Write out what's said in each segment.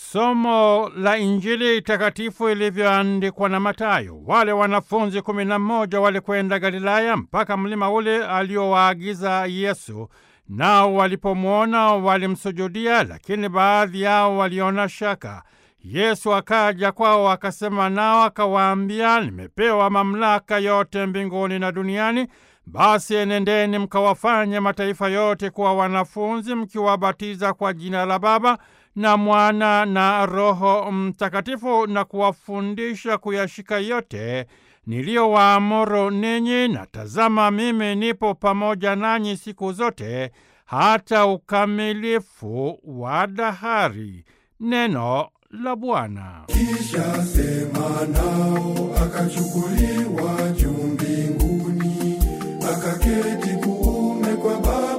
Somo la Injili takatifu ilivyoandikwa na Mathayo. Wale wanafunzi 11 walikwenda Galilaya mpaka mlima ule aliowaagiza Yesu. Nao walipomwona walimsujudia, lakini baadhi yao waliona shaka. Yesu akaja kwao akasema nao akawaambia, nimepewa mamlaka yote mbinguni na duniani. Basi enendeni mkawafanye mataifa yote kuwa wanafunzi, mkiwabatiza kwa jina la Baba na Mwana na Roho Mtakatifu, na kuwafundisha kuyashika yote niliyowaamuru ninyi, na tazama, mimi nipo pamoja nanyi siku zote hata ukamilifu wa dahari. Neno la Bwana. Kisha sema nao, akachukuliwa juu mbinguni, akaketi kuume kwa Baba.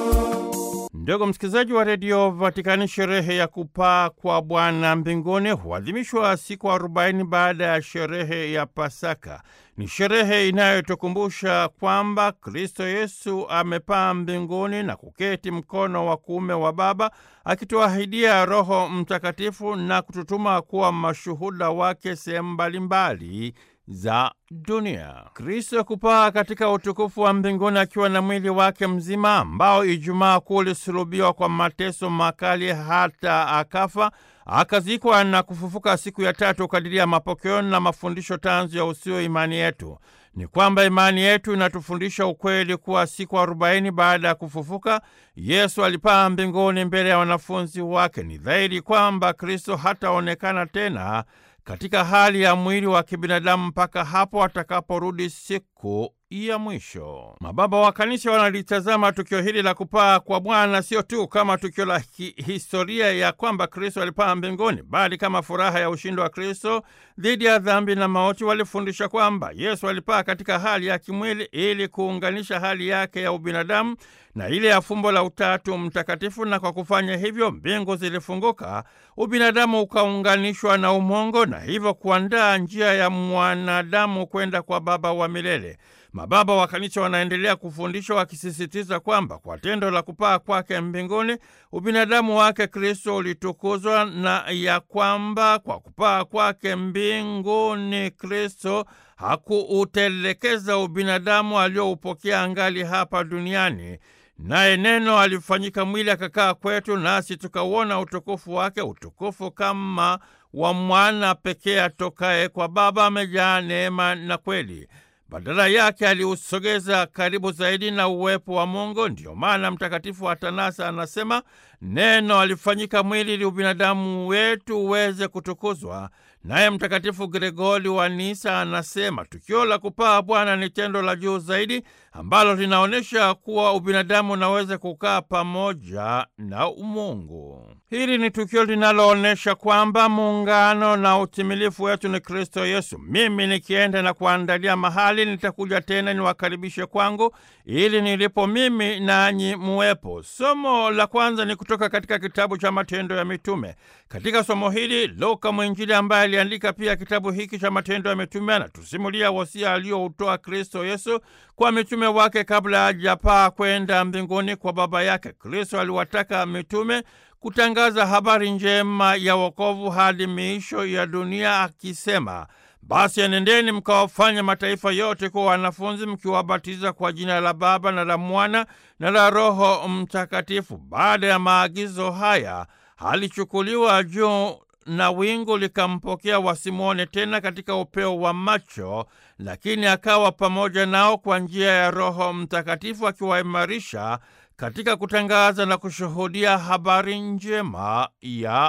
Ndugu msikilizaji wa redio Vatikani, sherehe ya kupaa kwa Bwana mbinguni huadhimishwa siku 40 baada ya sherehe ya Pasaka. Ni sherehe inayotukumbusha kwamba Kristo Yesu amepaa mbinguni na kuketi mkono wa kuume wa Baba, akituahidia Roho Mtakatifu na kututuma kuwa mashuhuda wake sehemu mbalimbali za dunia. Kristo kupaa katika utukufu wa mbinguni akiwa na mwili wake mzima ambao Ijumaa Kuu ulisulubiwa kwa mateso makali hata akafa, akazikwa na kufufuka siku ya tatu kadiria mapokeo na mafundisho tanzu ya usio imani yetu. Ni kwamba imani yetu inatufundisha ukweli kuwa siku 40 baada ya kufufuka, Yesu alipaa mbinguni mbele ya wanafunzi wake. Ni dhahiri kwamba Kristo hataonekana tena katika hali ya mwili wa kibinadamu mpaka hapo atakaporudi siku ya mwisho. Mababa wa Kanisa wanalitazama tukio hili la kupaa kwa Bwana sio tu kama tukio la historia ya kwamba Kristo alipaa mbinguni, bali kama furaha ya ushindi wa Kristo dhidi ya dhambi na mauti. Walifundisha kwamba Yesu alipaa katika hali ya kimwili ili kuunganisha hali yake ya ubinadamu na ile ya fumbo la Utatu Mtakatifu, na kwa kufanya hivyo mbingu zilifunguka, ubinadamu ukaunganishwa na umungu, na hivyo kuandaa njia ya mwanadamu kwenda kwa Baba wa milele. Mababa wa Kanisa wanaendelea kufundisha wakisisitiza kwamba kwa tendo la kupaa kwake mbinguni, ubinadamu wake Kristo ulitukuzwa, na ya kwamba kwa kupaa kwake mbinguni Kristo hakuutelekeza ubinadamu alioupokea angali hapa duniani. Naye Neno alifanyika mwili akakaa kwetu, nasi tukauona utukufu wake, utukufu kama wa mwana pekee atokaye kwa Baba, amejaa neema na kweli. Badala yake aliusogeza karibu zaidi na uwepo wa Mungu. Ndiyo maana Mtakatifu Atanasa anasema Neno alifanyika mwili ili ubinadamu wetu uweze kutukuzwa. Naye Mtakatifu Gregori wa Nisa anasema tukio la kupaa Bwana ni tendo la juu zaidi ambalo linaonyesha kuwa ubinadamu unaweza kukaa pamoja na umungu. Hili ni tukio linaloonyesha kwamba muungano na utimilifu wetu ni Kristo Yesu. Mimi nikienda na kuandalia mahali, nitakuja tena niwakaribishe kwangu, ili nilipo mimi nanyi muwepo. Somo la kwanza ni kutoka katika kitabu cha Matendo ya Mitume. Katika somo hili Luka mwinjili, ambaye aliandika pia kitabu hiki cha Matendo ya Mitume, anatusimulia wasia aliyoutoa Kristo Yesu kwa mitume wake kabla hajapaa kwenda mbinguni kwa Baba yake. Kristo aliwataka mitume kutangaza habari njema ya wokovu hadi miisho ya dunia, akisema, basi enendeni mkawafanya mataifa yote kuwa wanafunzi, mkiwabatiza kwa jina la Baba na la Mwana na la Roho Mtakatifu. Baada ya maagizo haya alichukuliwa juu na wingu likampokea, wasimwone tena katika upeo wa macho, lakini akawa pamoja nao kwa njia ya Roho Mtakatifu, akiwaimarisha katika kutangaza na kushuhudia habari njema ya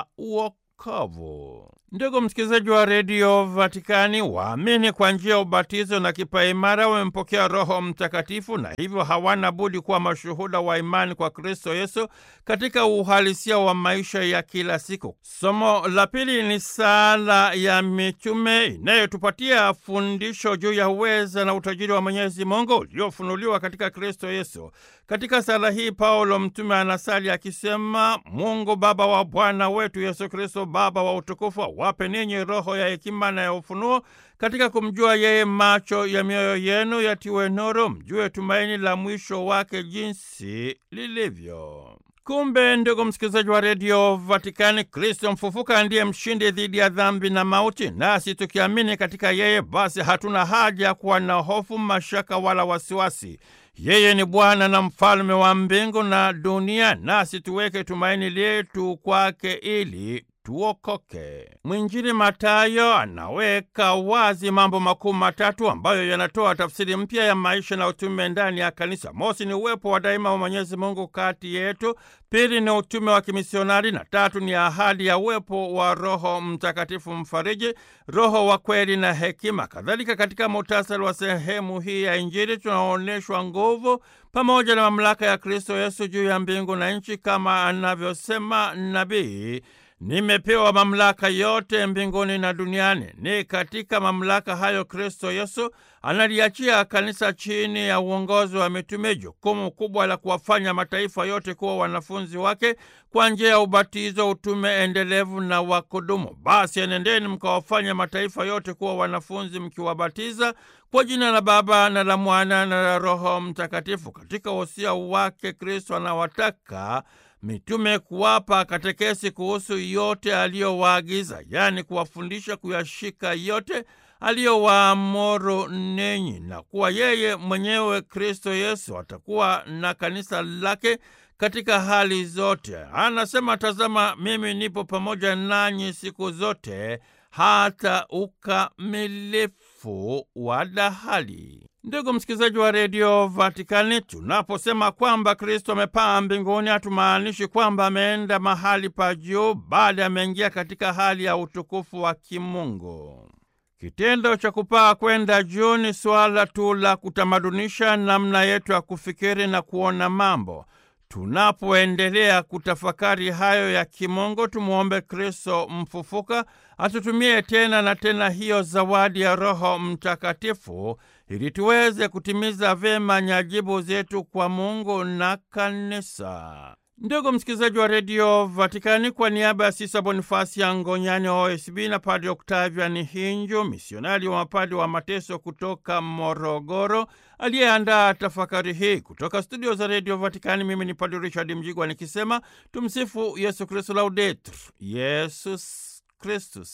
wokovu. Ndugu msikilizaji wa redio Vatikani, waamini kwa njia ya ubatizo na kipaimara wamempokea Roho Mtakatifu, na hivyo hawana budi kuwa mashuhuda wa imani kwa Kristo Yesu katika uhalisia wa maisha ya kila siku. Somo la pili ni sala ya mitume inayotupatia fundisho juu ya uweza na utajiri wa Mwenyezi Mungu uliofunuliwa katika Kristo Yesu. Katika sala hii Paulo mtume anasali akisema, Mungu Baba wa Bwana wetu Yesu Kristo, Baba wa utukufu, wape ninyi roho ya hekima na ya ufunuo katika kumjua yeye, macho ya mioyo yenu yatiwe nuru, mjue tumaini la mwisho wake jinsi lilivyo. Kumbe ndugu msikilizaji wa redio Vatikani, Kristo mfufuka ndiye mshindi dhidi ya dhambi na mauti, nasi tukiamini katika yeye, basi hatuna haja kuwa na hofu, mashaka wala wasiwasi. Yeye ni Bwana na mfalme wa mbingu na dunia, nasi tuweke tumaini letu kwake ili tuokoke. Mwinjili Mathayo anaweka wazi mambo makuu matatu ambayo yanatoa tafsiri mpya ya maisha na utume ndani ya kanisa. Mosi ni uwepo wa daima wa Mwenyezi Mungu kati yetu. Pili ni utume wa kimisionari, na tatu ni ahadi ya uwepo wa Roho Mtakatifu mfariji, Roho wa kweli na hekima. Kadhalika, katika muhtasari wa sehemu hii ya Injili tunaonyeshwa nguvu pamoja na mamlaka ya Kristo Yesu juu ya mbingu na nchi, kama anavyosema nabii: nimepewa mamlaka yote mbinguni na duniani. Ni katika mamlaka hayo Kristo Yesu analiachia kanisa chini ya uongozi wa mitume jukumu kubwa la kuwafanya mataifa yote kuwa wanafunzi wake kwa njia ya ubatizo, utume endelevu na wa kudumu. Basi enendeni mkawafanya mataifa yote kuwa wanafunzi, mkiwabatiza kwa jina la Baba na la Mwana na la Roho Mtakatifu. Katika wosia wake Kristo anawataka mitume kuwapa katekesi kuhusu yote aliyowaagiza, yaani kuwafundisha kuyashika yote aliyowaamuru ninyi, na kuwa yeye mwenyewe Kristo Yesu atakuwa na kanisa lake katika hali zote. Anasema, tazama, mimi nipo pamoja nanyi siku zote hata ukamilifu wa dahali. Ndugu msikilizaji wa redio Vatikani, tunaposema kwamba Kristo amepaa mbinguni, hatumaanishi kwamba ameenda mahali pa juu, bali ameingia katika hali ya utukufu wa kimungu. Kitendo cha kupaa kwenda juu ni swala tu la kutamadunisha namna yetu ya kufikiri na kuona mambo. Tunapoendelea kutafakari hayo ya kimungu, tumuombe Kristo mfufuka atutumie tena na tena hiyo zawadi ya Roho Mtakatifu ili tuweze kutimiza vyema nyajibu zetu kwa Mungu na kanisa. Ndugu msikilizaji wa redio Vatikani, kwa niaba ya Sisa Bonifasi ya Ngonyani OSB na Padre Octavian Hinju, misionari wa mapadi wa mateso kutoka Morogoro, aliyeandaa tafakari hii kutoka studio za redio Vatikani, mimi ni Padre Richard Mjigwa nikisema tumsifu Yesu Kristo, Laudetur Yesus Kristus.